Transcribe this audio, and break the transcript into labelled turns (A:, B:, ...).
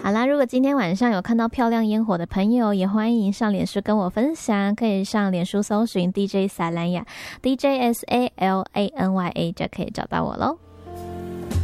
A: 好啦，如果今天晚上有看到漂亮烟火的朋友，也欢迎上脸书跟我分享，可以上脸书搜寻 DJ 萨兰雅 DJSALANYA 就可以找到我咯。